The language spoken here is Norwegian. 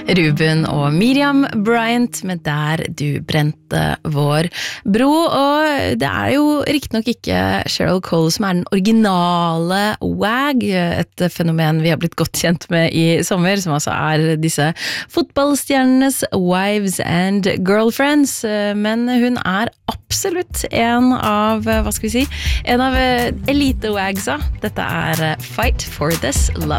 Ruben og Miriam Bryant med Der du brente vår bro, og det jo riktignok ikke Cheryl Cole som den originale WAG, et fenomen vi har blitt godt kjent med i sommer, som altså disse fotballstjernenes wives and girlfriends, men hun absolutt en av, hva skal vi si, en av elite-wagsa. Dette Fight for This Love.